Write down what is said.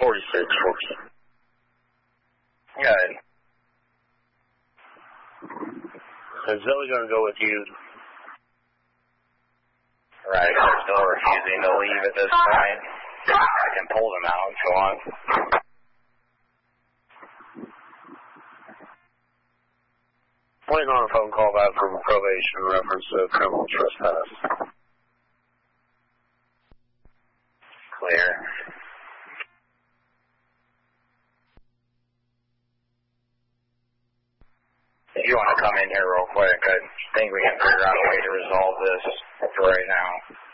4614. Good. Is Zoe going to go with you? Right, they're still refusing to leave at this point. I can pull them out if you want. Waiting on a phone call back from probation in reference to criminal trespass. Clear. If you want to come in here real quick, I think we can figure out a way to resolve this for right now.